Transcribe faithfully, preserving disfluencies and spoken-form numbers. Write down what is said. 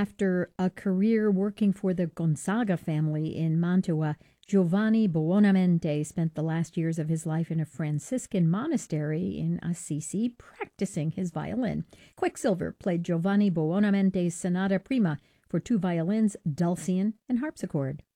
After a career working for the Gonzaga family in Mantua, Giovanni Buonamente spent the last years of his life in a Franciscan monastery in Assisi practicing his violin. Quicksilver played Giovanni Buonamente's Sonata Prima for two violins, dulcian, and harpsichord.